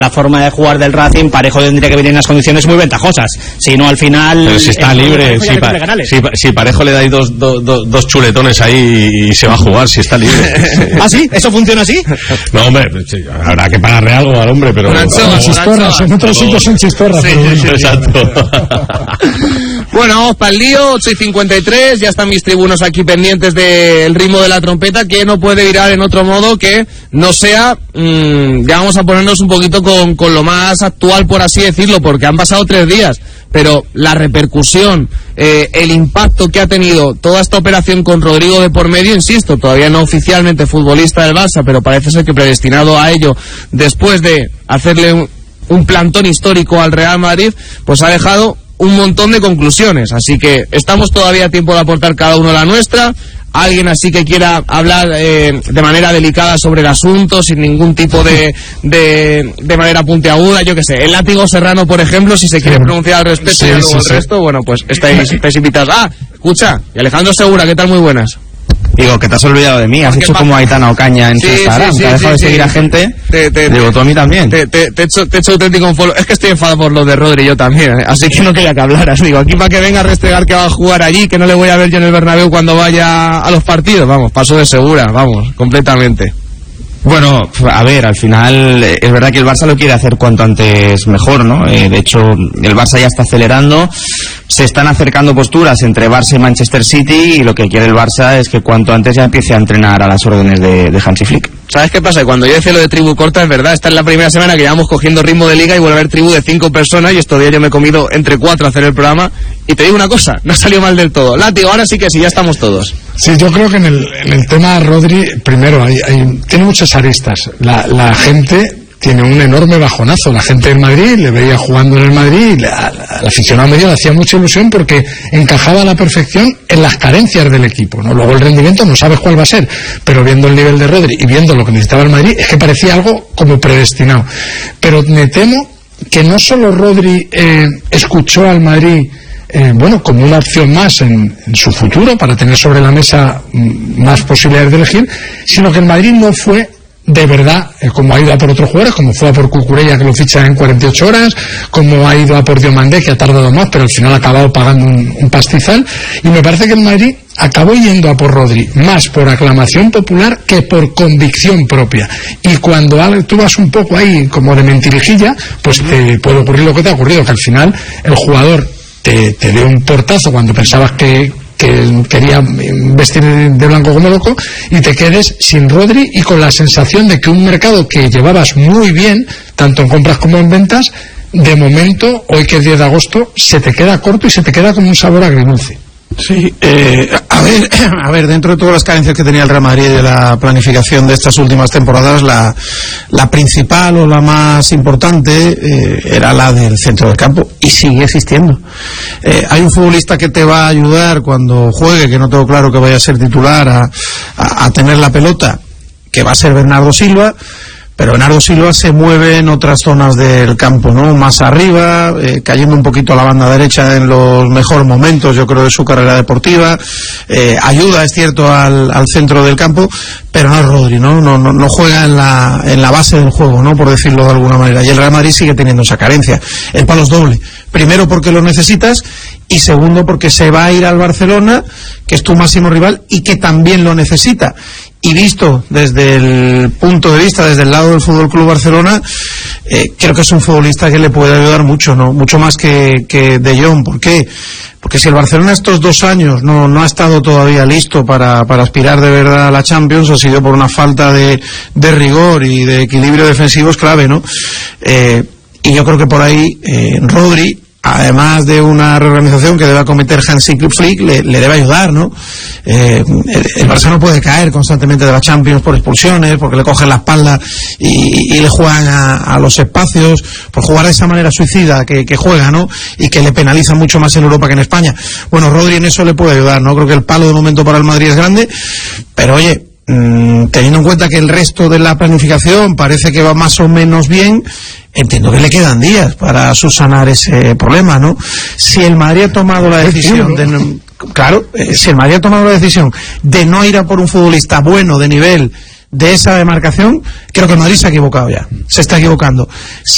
la forma de jugar del Racing, Parejo tendría que venir en unas condiciones muy ventajosas. Si no, al final... Pero si está libre, si Parejo le dais dos chuletones ahí y se va a jugar, si está libre. ¿Ah, sí? ¿Eso funciona así? No, hombre, sí, habrá que pagarle algo al hombre, pero... Chistorras, en otros sitios son chistorras. Sí, exacto. Bueno, vamos para el lío, 8:53, ya están mis tribunos aquí pendientes del ritmo de la trompeta, que no puede virar en otro modo que no sea, ya vamos a ponernos un poquito con lo más actual, por así decirlo, porque han pasado 3 días, pero la repercusión, el impacto que ha tenido toda esta operación con Rodrigo de por medio, insisto, todavía no oficialmente futbolista del Barça, pero parece ser que predestinado a ello, después de hacerle un plantón histórico al Real Madrid, pues ha dejado un montón de conclusiones, así que estamos todavía a tiempo de aportar cada uno la nuestra. Alguien así que quiera hablar de manera delicada sobre el asunto, sin ningún tipo de manera puntiaguda, yo que sé, el Látigo Serrano, por ejemplo, si se quiere pronunciar al respecto, y luego el resto, bueno, pues estáis invitados. Escucha, y Alejandro Segura, ¿qué tal? Muy buenas. Digo, que te has olvidado de mí, has hecho como Aitana Ocaña en tu Instagram, que ha dejado de seguir a gente. Digo, tú a mí también. Te he hecho auténtico un follow. Es que estoy enfadado por lo de Rodri, yo también, así que no quería que hablaras. Digo, aquí para que venga a restregar que va a jugar allí, que no le voy a ver yo en el Bernabéu cuando vaya a los partidos, vamos, paso de segura, vamos, completamente. Bueno, a ver, al final es verdad que el Barça lo quiere hacer cuanto antes mejor, ¿no? De hecho, el Barça ya está acelerando, se están acercando posturas entre Barça y Manchester City, y lo que quiere el Barça es que cuanto antes ya empiece a entrenar a las órdenes de Hansi Flick. ¿Sabes qué pasa? Cuando yo decía lo de tribu corta, es verdad, esta es la primera semana que llevamos cogiendo ritmo de liga y vuelve a haber tribu de 5 personas, y estos días yo me he comido entre 4 a hacer el programa, y te digo una cosa, no salió mal del todo. Látigo, ahora sí que sí, ya estamos todos. Sí, yo creo que en el tema Rodri, primero, tiene muchas aristas. La gente tiene un enorme bajonazo. La gente del Madrid le veía jugando en el Madrid, y al aficionado medio le hacía mucha ilusión porque encajaba a la perfección en las carencias del equipo, ¿no? Luego el rendimiento no sabes cuál va a ser, pero viendo el nivel de Rodri y viendo lo que necesitaba el Madrid, es que parecía algo como predestinado. Pero me temo que no solo Rodri escuchó al Madrid como una opción más en su futuro, para tener sobre la mesa más posibilidades de elegir, sino que el Madrid no fue de verdad, como ha ido a por otros jugadores, como fue a por Cucurella, que lo ficha en 48 horas, como ha ido a por Diomandé, que ha tardado más, pero al final ha acabado pagando un pastizal, y me parece que el Madrid acabó yendo a por Rodri más por aclamación popular que por convicción propia, y cuando tú vas un poco ahí como de mentirijilla, pues te puede ocurrir lo que te ha ocurrido, que al final el jugador te dio un portazo cuando pensabas que quería vestir de blanco como loco, y te quedes sin Rodri y con la sensación de que un mercado que llevabas muy bien, tanto en compras como en ventas, de momento, hoy que es 10 de agosto, se te queda corto y se te queda como un sabor agridulce. Sí, a ver, dentro de todas las carencias que tenía el Real Madrid de la planificación de estas últimas temporadas, la principal o la más importante era la del centro del campo, y sigue existiendo. Hay un futbolista que te va a ayudar cuando juegue, que no tengo claro que vaya a ser titular, a tener la pelota, que va a ser Bernardo Silva. Pero Bernardo Silva se mueve en otras zonas del campo, ¿no? Más arriba, cayendo un poquito a la banda derecha en los mejores momentos, yo creo, de su carrera deportiva. Ayuda, es cierto, al centro del campo, pero no es Rodri, ¿no? No juega en la base del juego, ¿no? Por decirlo de alguna manera. Y el Real Madrid sigue teniendo esa carencia. El palo es doble. Primero porque lo necesitas, y segundo porque se va a ir al Barcelona, que es tu máximo rival y que también lo necesita. Y visto desde el punto de vista, desde el lado del FC Barcelona, creo que es un futbolista que le puede ayudar mucho, ¿no? Mucho más que De Jong. ¿Por qué? Porque si el Barcelona estos 2 años no ha estado todavía listo para aspirar de verdad a la Champions, ha sido por una falta de rigor y de equilibrio defensivo, es clave, ¿no? Y yo creo que por ahí Rodri, además de una reorganización que debe acometer Hansi Flick, le debe ayudar, ¿no? El Barça no puede caer constantemente de la Champions por expulsiones, porque le cogen la espalda y le juegan a los espacios, por jugar de esa manera suicida que juega, ¿no? Y que le penaliza mucho más en Europa que en España. Bueno, Rodri en eso le puede ayudar, ¿no? Creo que el palo de momento para el Madrid es grande, pero oye, teniendo en cuenta que el resto de la planificación parece que va más o menos bien, entiendo que le quedan días para subsanar ese problema, ¿no? Si el Madrid ha tomado la decisión si el Madrid ha tomado la decisión de no ir a por un futbolista bueno, de nivel, de esa demarcación, creo que el Madrid se ha equivocado ya, se está equivocando.